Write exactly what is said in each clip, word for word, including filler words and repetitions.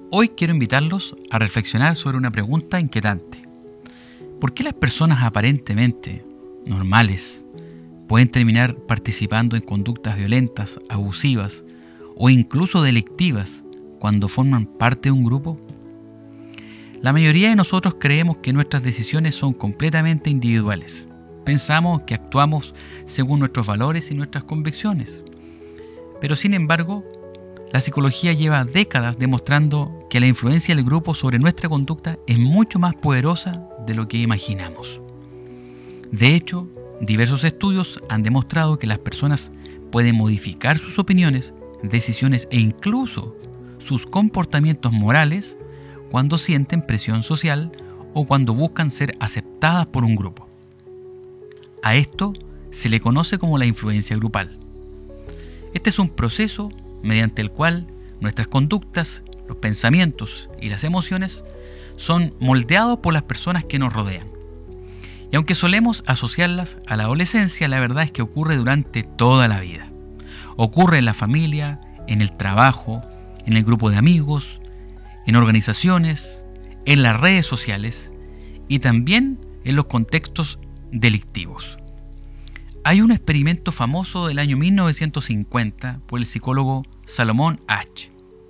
Hoy quiero invitarlos a reflexionar sobre una pregunta inquietante. ¿Por qué las personas aparentemente normales pueden terminar participando en conductas violentas, abusivas o incluso delictivas cuando forman parte de un grupo? La mayoría de nosotros creemos que nuestras decisiones son completamente individuales. Pensamos que actuamos según nuestros valores y nuestras convicciones. Pero sin embargo, la psicología lleva décadas demostrando que la influencia del grupo sobre nuestra conducta es mucho más poderosa de lo que imaginamos. De hecho, diversos estudios han demostrado que las personas pueden modificar sus opiniones, decisiones e incluso sus comportamientos morales cuando sienten presión social o cuando buscan ser aceptadas por un grupo. A esto se le conoce como la influencia grupal. Este es un proceso mediante el cual nuestras conductas, los pensamientos y las emociones son moldeados por las personas que nos rodean. Y aunque solemos asociarlas a la adolescencia, la verdad es que ocurre durante toda la vida. Ocurre en la familia, en el trabajo, en el grupo de amigos, en organizaciones, en las redes sociales y también en los contextos delictivos. Hay un experimento famoso del año mil novecientos cincuenta por el psicólogo Salomón Asch.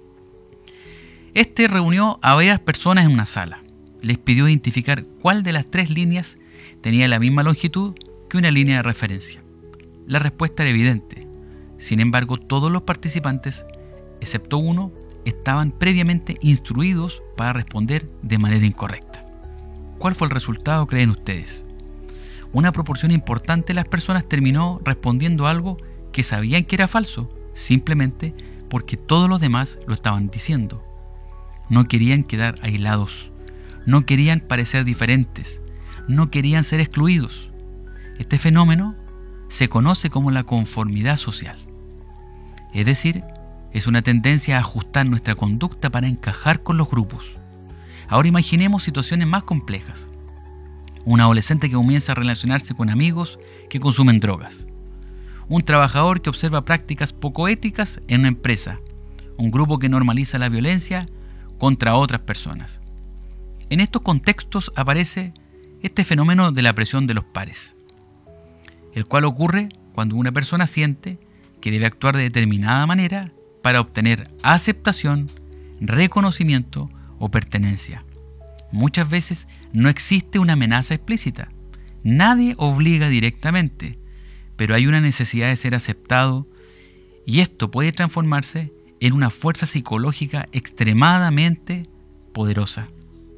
Este reunió a varias personas en una sala. Les pidió identificar cuál de las tres líneas tenía la misma longitud que una línea de referencia. La respuesta era evidente. Sin embargo, todos los participantes, excepto uno, estaban previamente instruidos para responder de manera incorrecta. ¿Cuál fue el resultado, creen ustedes? Una proporción importante de las personas terminó respondiendo algo que sabían que era falso, simplemente porque todos los demás lo estaban diciendo. No querían quedar aislados, no querían parecer diferentes, no querían ser excluidos. Este fenómeno se conoce como la conformidad social. Es decir, es una tendencia a ajustar nuestra conducta para encajar con los grupos. Ahora imaginemos situaciones más complejas. Un adolescente que comienza a relacionarse con amigos que consumen drogas. Un trabajador que observa prácticas poco éticas en una empresa. Un grupo que normaliza la violencia contra otras personas. En estos contextos aparece este fenómeno de la presión de los pares, el cual ocurre cuando una persona siente que debe actuar de determinada manera para obtener aceptación, reconocimiento o pertenencia. Muchas veces no existe una amenaza explícita. Nadie obliga directamente, pero hay una necesidad de ser aceptado y esto puede transformarse en una fuerza psicológica extremadamente poderosa.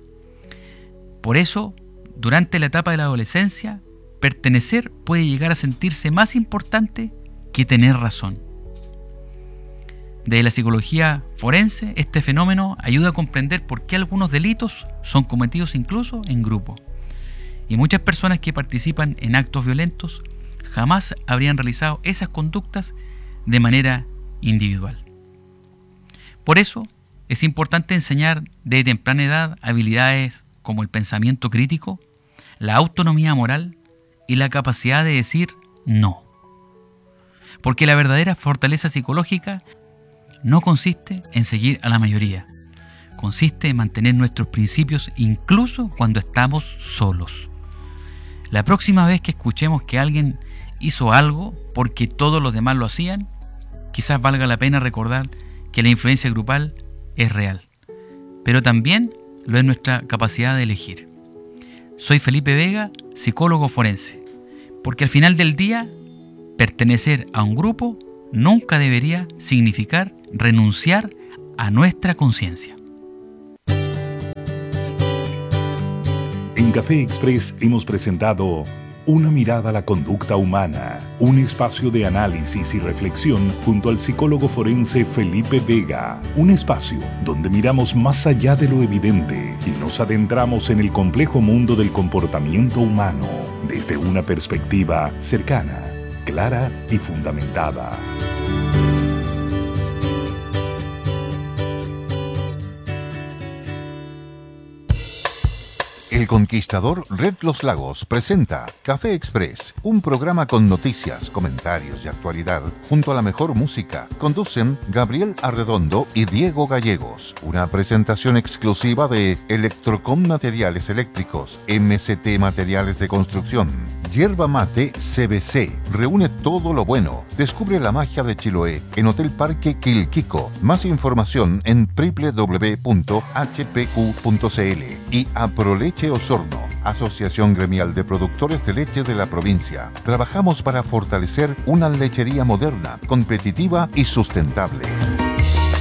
Por eso, durante la etapa de la adolescencia, pertenecer puede llegar a sentirse más importante que tener razón. Desde la psicología forense, este fenómeno ayuda a comprender por qué algunos delitos son cometidos incluso en grupo. Y muchas personas que participan en actos violentos jamás habrían realizado esas conductas de manera individual. Por eso, es importante enseñar desde temprana edad habilidades como el pensamiento crítico, la autonomía moral y la capacidad de decir no. Porque la verdadera fortaleza psicológica no consiste en seguir a la mayoría, consiste en mantener nuestros principios incluso cuando estamos solos. La próxima vez que escuchemos que alguien hizo algo porque todos los demás lo hacían, quizás valga la pena recordar que la influencia grupal es real, pero también lo es nuestra capacidad de elegir. Soy Felipe Vega, psicólogo forense, porque al final del día, pertenecer a un grupo nunca debería significar renunciar a nuestra conciencia. En Café Express hemos presentado Una mirada a la conducta humana, un espacio de análisis y reflexión junto al psicólogo forense Felipe Vega, un espacio donde miramos más allá de lo evidente y nos adentramos en el complejo mundo del comportamiento humano desde una perspectiva cercana, clara y fundamentada. El Conquistador Red Los Lagos presenta Café Express, un programa con noticias, comentarios y actualidad, junto a la mejor música. Conducen Gabriel Arredondo y Diego Gallegos. Una presentación exclusiva de Electrocom Materiales Eléctricos, M C T Materiales de Construcción, Yerba Mate C B C. Reúne todo lo bueno. Descubre la magia de Chiloé en Hotel Parque Quilquico. Más información en doble u doble u doble u punto h p q punto c l. Y Aproleche Osorno, Asociación Gremial de Productores de Leche de la provincia. Trabajamos para fortalecer una lechería moderna, competitiva y sustentable.